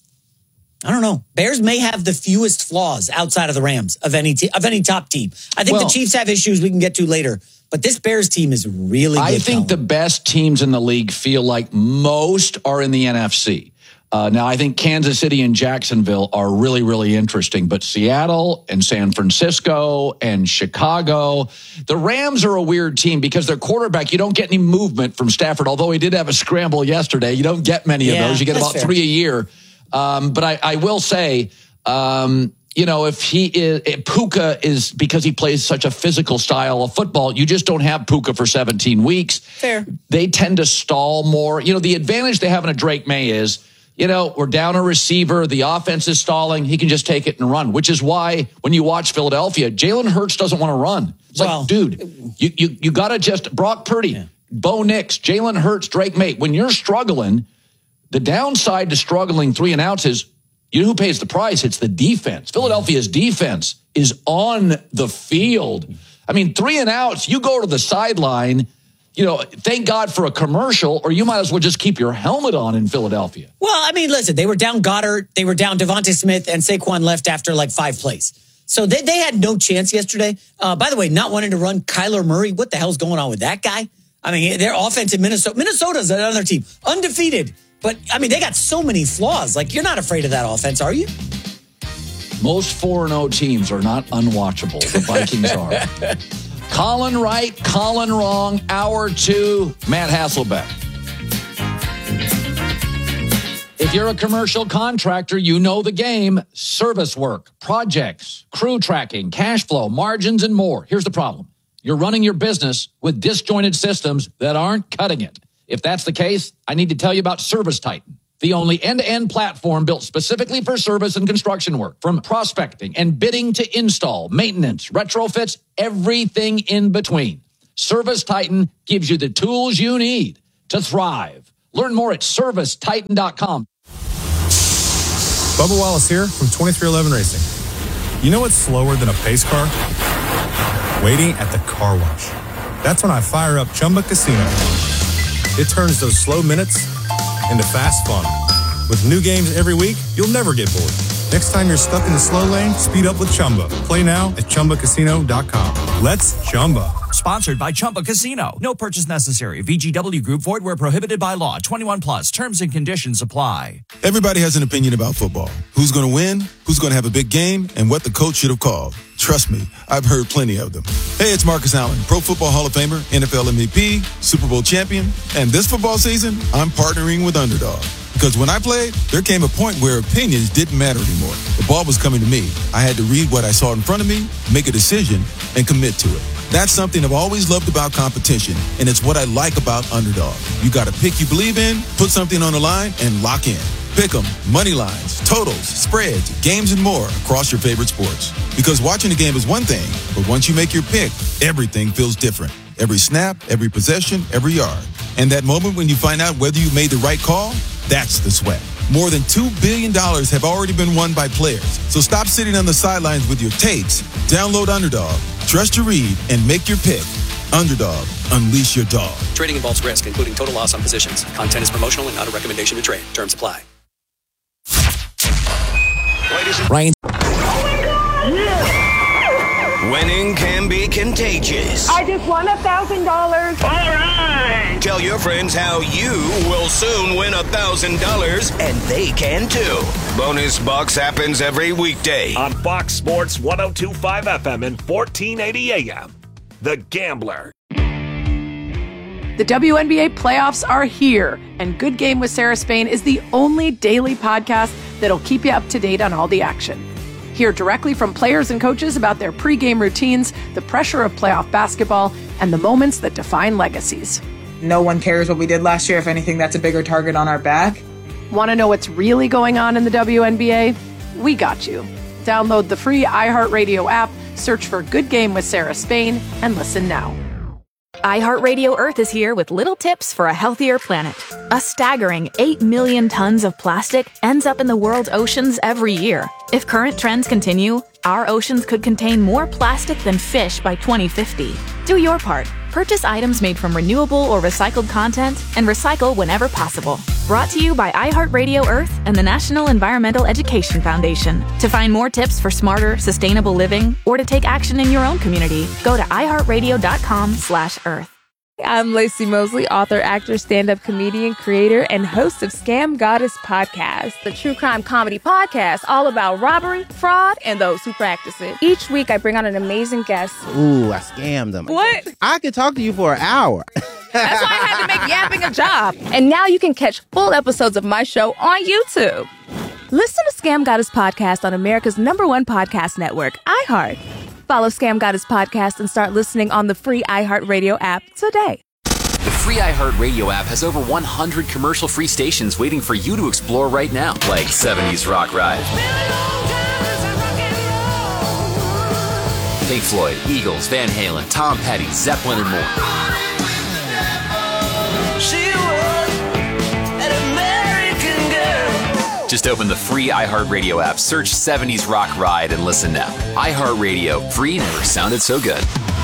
I don't know. Bears may have the fewest flaws outside of the Rams of any te- of any top team. I think well, the Chiefs have issues we can get to later, but this Bears team is really good. I think talent. The best teams in the league feel like most are in the N F C. Uh, now, I think Kansas City and Jacksonville are really, really interesting. But Seattle and San Francisco and Chicago, the Rams are a weird team because their quarterback, you don't get any movement from Stafford. Although he did have a scramble yesterday. You don't get many yeah, of those. You get about fair. three a year. Um, but I, I will say, um, you know, if he is, if Puka is because he plays such a physical style of football, you just don't have Puka for seventeen weeks. Fair. They tend to stall more. You know, the advantage they have in a Drake May is, you know, we're down a receiver. The offense is stalling. He can just take it and run, which is why when you watch Philadelphia, Jalen Hurts doesn't want to run. It's well, like, dude, you you you got to just Brock Purdy, yeah. Bo Nix, Jalen Hurts, Drake May. When you're struggling, the downside to struggling three and outs is, you know who pays the price? It's the defense. Philadelphia's defense is on the field. I mean, three and outs, you go to the sideline. You know, thank God for a commercial, or you might as well just keep your helmet on in Philadelphia. Well, I mean, listen, they were down Goddard, they were down Devontae Smith, and Saquon left after like five plays. So they, they had no chance yesterday. Uh, by the way, not wanting to run Kyler Murray, what the hell's going on with that guy? I mean, their offense in Minnesota, Minnesota's another team, undefeated. But, I mean, they got so many flaws. Like, you're not afraid of that offense, are you? Most four and oh teams are not unwatchable. The Vikings are. Colin right, Colin wrong, hour two, Matt Hasselbeck. If you're a commercial contractor, you know the game. Service work, projects, crew tracking, cash flow, margins, and more. Here's the problem. you're running your business with disjointed systems that aren't cutting it. If that's the case, I need to tell you about Service Titan, the only end-to-end platform built specifically for service and construction work. From prospecting and bidding to install, maintenance, retrofits, everything in between. Service Titan gives you the tools you need to thrive. Learn more at service titan dot com. Bubba Wallace here from twenty-three eleven Racing. You know what's slower than a pace car? Waiting at the car wash. That's when I fire up Chumba Casino. It turns those slow minutes into fast fun. With new games every week, you'll never get bored. Next time you're stuck in the slow lane, speed up with Chumba. Play now at chumba casino dot com. Let's Chumba. Sponsored by Chumba Casino. No purchase necessary. V G W Group. Void where prohibited by law. twenty-one plus. Terms and conditions apply. Everybody has an opinion about football. Who's going to win? Who's going to have a big game? And what the coach should have called. Trust me, I've heard plenty of them. Hey, it's Marcus Allen, Pro Football Hall of Famer, N F L M V P, Super Bowl champion. And this football season, I'm partnering with Underdog. Because when I played, there came a point where opinions didn't matter anymore. The ball was coming to me. I had to read what I saw in front of me, make a decision, and commit to it. That's something I've always loved about competition, and it's what I like about Underdog. You got a pick you believe in, put something on the line, and lock in. Pick 'em, money lines, totals, spreads, games, and more across your favorite sports. Because watching the game is one thing, but once you make your pick, everything feels different. Every snap, every possession, every yard. And that moment when you find out whether you made the right call, that's the sweat. More than two billion dollars have already been won by players. So stop sitting on the sidelines with your takes. Download Underdog. Trust your read and make your pick. Underdog. Unleash your dog. Trading involves risk, including total loss on positions. Content is promotional and not a recommendation to trade. Terms apply. Ryan. Winning can be contagious. I just won a thousand dollars. All right. Tell your friends how you will soon win a thousand dollars, and they can too. Bonus Bucks happens every weekday on Fox Sports one oh two point five F M and fourteen eighty A M. The Gambler. The W N B A playoffs are here, and Good Game with Sarah Spain is the only daily podcast that'll keep you up to date on all the action. Hear directly from players and coaches about their pregame routines, the pressure of playoff basketball, and the moments that define legacies. No one cares what we did last year. If anything, that's a bigger target on our back. Want to know what's really going on in the W N B A? We got you. Download the free iHeartRadio app, search for Good Game with Sarah Spain, and listen now. iHeartRadio Earth is here with little tips for a healthier planet. A staggering eight million tons of plastic ends up in the world's oceans every year. If current trends continue, our oceans could contain more plastic than fish by twenty fifty. Do your part. Purchase items made from renewable or recycled content and recycle whenever possible. Brought to you by iHeartRadio Earth and the National Environmental Education Foundation. To find more tips for smarter, sustainable living or to take action in your own community, go to iHeartRadio.com slash Earth. I'm Lacey Mosley, author, actor, stand-up comedian, creator, and host of Scam Goddess Podcast, the true crime comedy podcast all about robbery, fraud, and those who practice it. Each week, I bring on an amazing guest. Ooh, I scammed them. What? I could talk to you for an hour. That's why I had to make yapping a job. And now you can catch full episodes of my show on YouTube. Listen to Scam Goddess Podcast on America's number one podcast network, iHeart. Follow Scam Goddess Podcast and start listening on the free iHeartRadio app today. The free iHeartRadio app has over one hundred commercial-free stations waiting for you to explore right now, like seventies Rock Ride, Pink Floyd, Eagles, Van Halen, Tom Petty, Zeppelin, and more. Just open the free iHeartRadio app, search seventies Rock Ride, and listen now. iHeartRadio, free never sounded so good.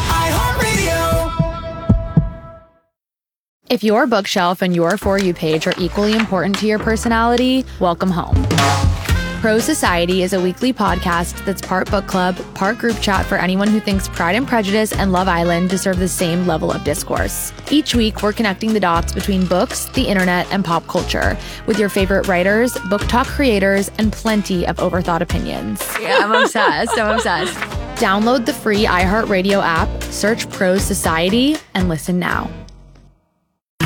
If your bookshelf and your For You page are equally important to your personality, welcome home. Pro Society is a weekly podcast that's part book club, part group chat for anyone who thinks Pride and Prejudice and Love Island deserve the same level of discourse. Each week, we're connecting the dots between books, the internet, and pop culture with your favorite writers, book talk creators, and plenty of overthought opinions. Yeah, I'm obsessed. I'm obsessed. Download the free iHeartRadio app, search Pro Society, and listen now.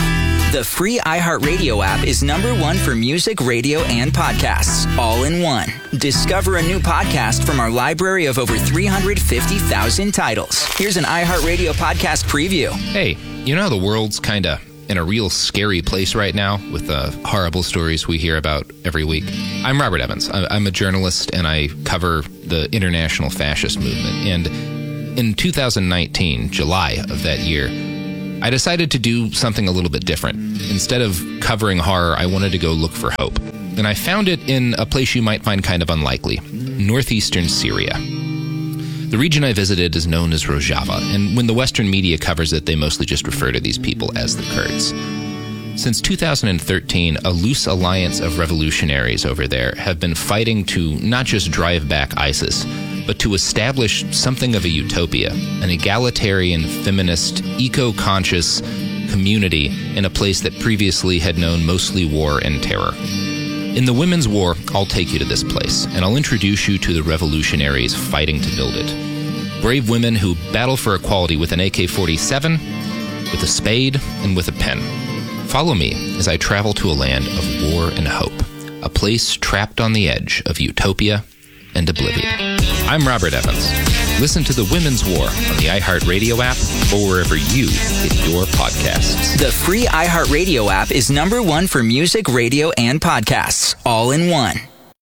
The free iHeartRadio app is number one for music, radio, and podcasts, all in one. Discover a new podcast from our library of over three hundred fifty thousand titles. Here's an iHeartRadio podcast preview. Hey, you know how the world's kind of in a real scary place right now with the horrible stories we hear about every week? I'm Robert Evans. I'm a journalist, and I cover the international fascist movement. And in two thousand nineteen, July of that year, I decided to do something a little bit different. Instead of covering horror, I wanted to go look for hope. And I found it in a place you might find kind of unlikely, northeastern Syria. The region I visited is known as Rojava, and when the Western media covers it, they mostly just refer to these people as the Kurds. Since two thousand thirteen, a loose alliance of revolutionaries over there have been fighting to not just drive back ISIS, but to establish something of a utopia, an egalitarian, feminist, eco-conscious community in a place that previously had known mostly war and terror. In the Women's War, I'll take you to this place, and I'll introduce you to the revolutionaries fighting to build it. Brave women who battle for equality with an A K forty-seven, with a spade, and with a pen. Follow me as I travel to a land of war and hope, a place trapped on the edge of utopia and oblivion. I'm Robert Evans. Listen to The Women's War on the iHeartRadio app or wherever you get your podcasts. The free iHeartRadio app is number one for music, radio, and podcasts, all in one.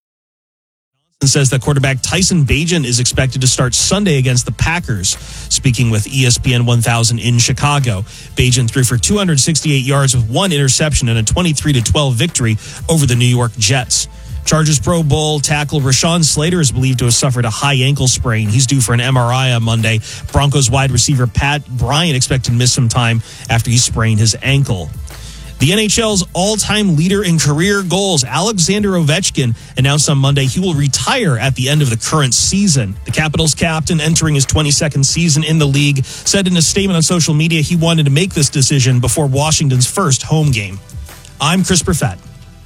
And says that quarterback Tyson Bagent is expected to start Sunday against the Packers. Speaking with E S P N one thousand in Chicago, Bagent threw for two hundred sixty-eight yards with one interception and a twenty-three to twelve victory over the New York Jets. Chargers Pro Bowl tackle Rashawn Slater is believed to have suffered a high ankle sprain. He's due for an M R I on Monday. Broncos wide receiver Pat Bryant expected to miss some time after he sprained his ankle. The N H L's all-time leader in career goals, Alexander Ovechkin, announced on Monday he will retire at the end of the current season. The Capitals captain, entering his twenty-second season in the league, said in a statement on social media he wanted to make this decision before Washington's first home game. I'm Chris Perfett.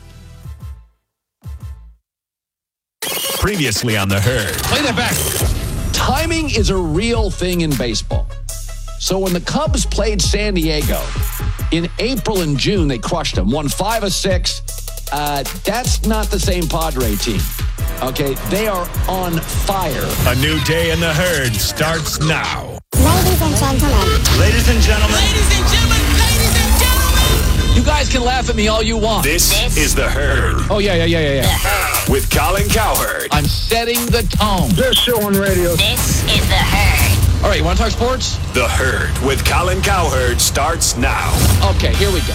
Previously on The Herd. Play that back. Timing is a real thing in baseball. So when the Cubs played San Diego in April and June, they crushed them, won five of six. Uh, that's not the same Padre team. Okay, they are on fire. A new day in The Herd starts now. Ladies and gentlemen. Ladies and gentlemen. Ladies and gentlemen. Ladies and gentlemen. You guys can laugh at me all you want. This, this is The Herd. Oh, yeah, yeah, yeah, yeah, yeah. With Colin Cowherd. I'm setting the tone. This show on radio. This is The Herd. All right, you want to talk sports? The Herd with Colin Cowherd starts now. Okay, here we go.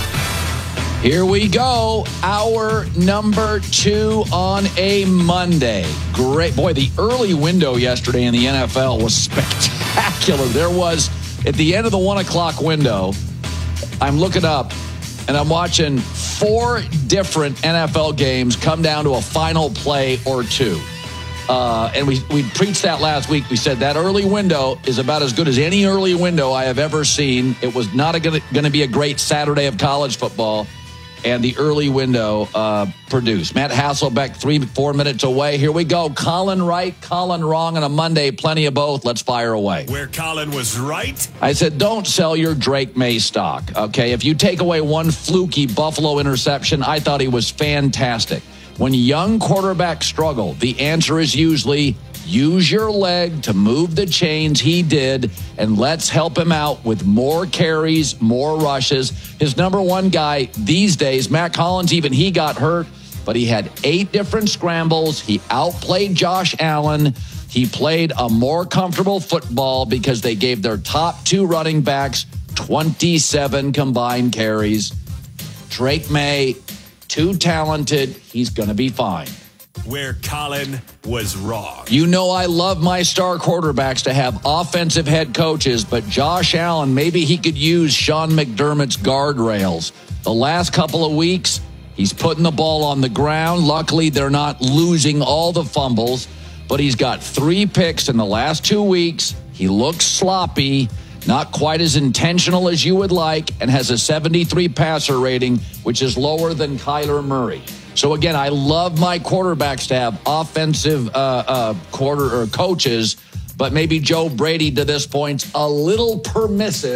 Here we go. Hour number two on a Monday. Great. Boy, the early window yesterday in the N F L was spectacular. There was, at the end of the one o'clock window, I'm looking up, and I'm watching four different N F L games come down to a final play or two. Uh, and we, we preached that last week. We said that early window is about as good as any early window I have ever seen. It was not going to be a great Saturday of college football, and the early window uh, produced. Matt Hasselbeck, three, four minutes away. Here we go. Colin right, Colin wrong on a Monday. Plenty of both. Let's fire away. Where Colin was right. I said, don't sell your Drake May stock, okay? If you take away one fluky Buffalo interception, I thought he was fantastic. When young quarterbacks struggle, the answer is usually use your leg to move the chains. He did, and let's help him out with more carries, more rushes. His number one guy these days, Matt Collins, even he got hurt, but he had eight different scrambles. He outplayed Josh Allen. He played a more comfortable football because they gave their top two running backs twenty-seven combined carries. Drake May, too talented. He's going to be fine. Where Colin was wrong. You know I love my star quarterbacks to have offensive head coaches, but Josh Allen, maybe he could use Sean McDermott's guardrails. The last couple of weeks, he's putting the ball on the ground. Luckily, they're not losing all the fumbles, but he's got three picks in the last two weeks. He looks sloppy, not quite as intentional as you would like, and has a seventy-three passer rating, which is lower than Kyler Murray. So again, I love my quarterbacks to have offensive uh, uh, quarter or coaches, but maybe Joe Brady to this point's a little permissive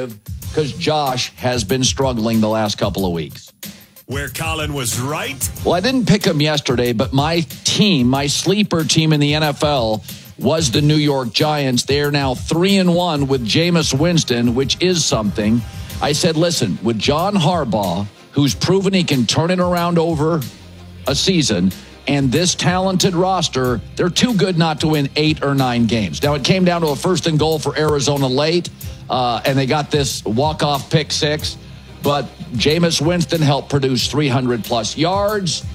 because Josh has been struggling the last couple of weeks. Where Colin was right? Well, I didn't pick him yesterday, but my team, my sleeper team in the N F L was the New York Giants. They are now three and one with Jameis Winston, which is something. I said, listen, with John Harbaugh, who's proven he can turn it around over a season, and this talented roster, they're too good not to win eight or nine games. Now, it came down to a first and goal for Arizona late, uh, and they got this walk-off pick six. But Jameis Winston helped produce three hundred plus yards.